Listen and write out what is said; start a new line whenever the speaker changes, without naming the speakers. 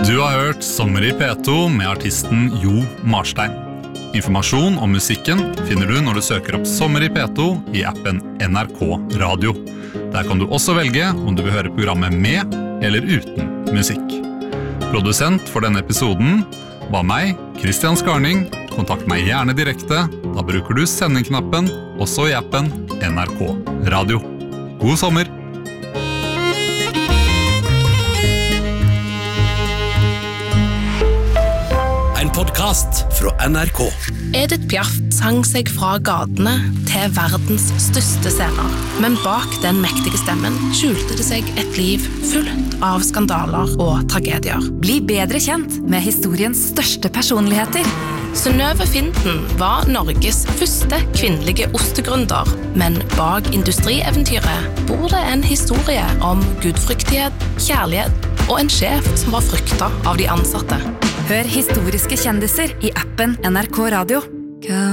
Du har hørt Sommer i P2 med artisten Jo Marstein. Informasjon om musikken finner du når du søker opp Sommer i P2 i appen NRK Radio. Der kan du også velge om du vil høre programmet med eller uten musikk. Produsent for denne episoden var meg, Christian Skarning. Kontakt meg gjerne direkte. Da bruker du sendingknappen også i appen NRK Radio. God sommer!
Podcast fra NRK.
Edith Piaf sang seg fra gatene til verdens største scener. Men bak den mektige stemmen skjulte det seg et liv fullt av skandaler og tragedier.
Bli bedre kjent med historiens største personligheter.
Synnøve Finden var Norges første kvinnelige ostegründer, men bak industrieventyret bor det en historie om gudfryktighet, kjærlighet og en sjef som var fryktet av de ansatte.
Hør historiske kjendiser i appen NRK Radio.